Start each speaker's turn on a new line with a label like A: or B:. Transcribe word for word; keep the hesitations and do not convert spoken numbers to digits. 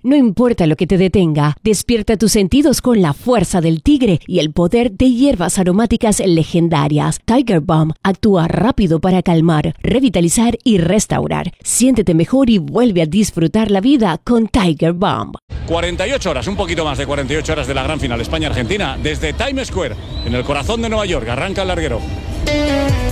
A: No importa lo que te detenga, despierta tus sentidos con la fuerza del tigre y el poder de hierbas aromáticas legendarias. Tiger Balm actúa rápido para calmar, revitalizar y restaurar. Siéntete mejor y vuelve a disfrutar la vida con Tiger Balm.
B: cuarenta y ocho horas, un poquito más de cuarenta y ocho horas de la gran final España-Argentina desde Times Square, en el corazón de Nueva York. Arranca el larguero.